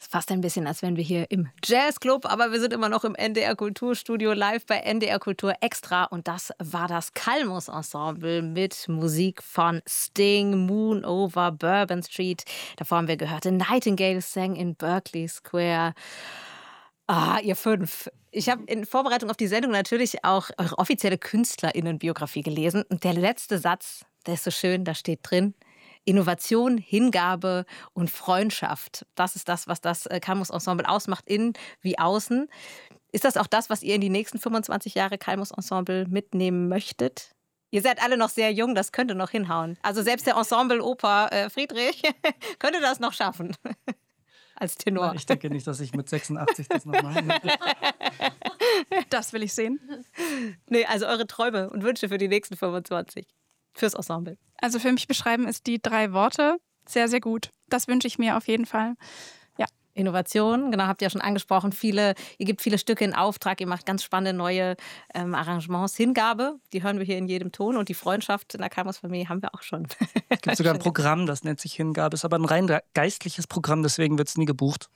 Fast ein bisschen, als wären wir hier im Jazzclub, aber wir sind immer noch im NDR Kulturstudio live bei NDR Kultur Extra und das war das Kalmus Ensemble mit Musik von Sting, Moon over Bourbon Street. Davor haben wir gehört, A Nightingale sang in Berkeley Square. Ah, ihr 5. Ich habe in Vorbereitung auf die Sendung natürlich auch eure offizielle KünstlerInnenbiografie gelesen und der letzte Satz, der ist so schön, da steht drin: Innovation, Hingabe und Freundschaft. Das ist das, was das Kalmus Ensemble ausmacht, innen wie außen. Ist das auch das, was ihr in die nächsten 25 Jahre Kalmus Ensemble mitnehmen möchtet? Ihr seid alle noch sehr jung, das könnte noch hinhauen. Also selbst der Ensemble-Oper Friedrich könnte das noch schaffen. Als Tenor. Ich denke nicht, dass ich mit 86 das noch mache. Das will ich sehen. Nee, also eure Träume und Wünsche für die nächsten 25. Fürs Ensemble. Also für mich beschreiben es die 3 Worte sehr, sehr gut. Das wünsche ich mir auf jeden Fall. Ja. Innovation, genau, habt ihr ja schon angesprochen. Ihr gebt viele Stücke in Auftrag, ihr macht ganz spannende neue Arrangements. Hingabe, die hören wir hier in jedem Ton. Und die Freundschaft in der Kalmus-Familie haben wir auch schon. Es gibt sogar ein Programm, das nennt sich Hingabe. Ist aber ein rein geistliches Programm, deswegen wird es nie gebucht.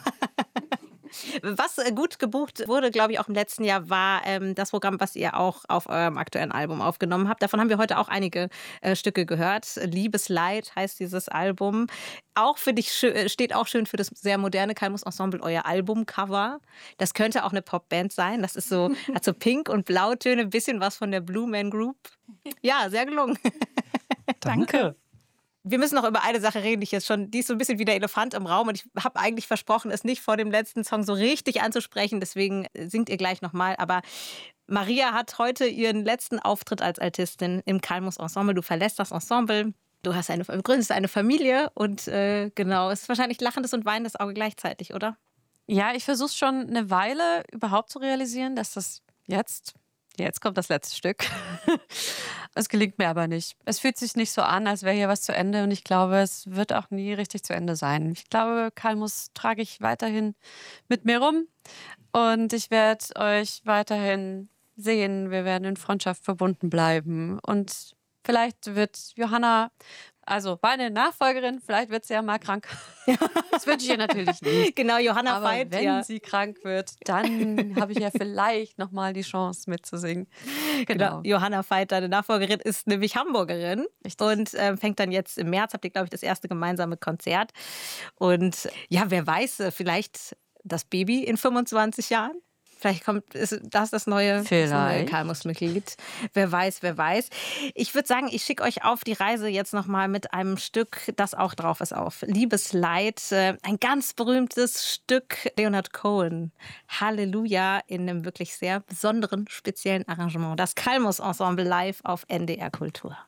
Was gut gebucht wurde, glaube ich, auch im letzten Jahr, war das Programm, was ihr auch auf eurem aktuellen Album aufgenommen habt. Davon haben wir heute auch einige Stücke gehört. Liebesleid heißt dieses Album. Auch für dich steht auch schön für das sehr moderne Kalmus Ensemble euer Albumcover. Das könnte auch eine Popband sein. Das ist so, hat so Pink- und Blautöne, ein bisschen was von der Blue Man Group. Ja, sehr gelungen. Danke. Wir müssen noch über eine Sache reden, die ist so ein bisschen wie der Elefant im Raum. Und ich habe eigentlich versprochen, es nicht vor dem letzten Song so richtig anzusprechen. Deswegen singt ihr gleich nochmal. Aber Maria hat heute ihren letzten Auftritt als Altistin im Kalmus Ensemble. Du verlässt das Ensemble. Du gründest eine Familie. Und genau, es ist wahrscheinlich lachendes und weinendes Auge gleichzeitig, oder? Ja, ich versuche schon eine Weile überhaupt zu realisieren, dass das jetzt kommt das letzte Stück. Es gelingt mir aber nicht. Es fühlt sich nicht so an, als wäre hier was zu Ende. Und ich glaube, es wird auch nie richtig zu Ende sein. Ich glaube, Kalmus trage ich weiterhin mit mir rum. Und ich werde euch weiterhin sehen. Wir werden in Freundschaft verbunden bleiben. Und vielleicht wird Johanna, also meine Nachfolgerin, vielleicht wird sie ja mal krank. Das wünsche ich ihr natürlich nicht. Genau, Johanna Aber Veit. wenn sie krank wird, dann habe ich ja vielleicht nochmal die Chance mitzusingen. Genau. Johanna Veit, deine Nachfolgerin, ist nämlich Hamburgerin. Richtig. Und fängt dann jetzt im März, habt ihr, glaube ich, das erste gemeinsame Konzert. Und ja, wer weiß, vielleicht das Baby in 25 Jahren? Vielleicht ist das neue Kalmus-Mitglied. Wer weiß, wer weiß. Ich würde sagen, ich schicke euch auf die Reise jetzt nochmal mit einem Stück, das auch drauf ist auf Liebesleid. Ein ganz berühmtes Stück, Leonard Cohen. Halleluja, in einem wirklich sehr besonderen, speziellen Arrangement. Das Kalmus Ensemble live auf NDR Kultur.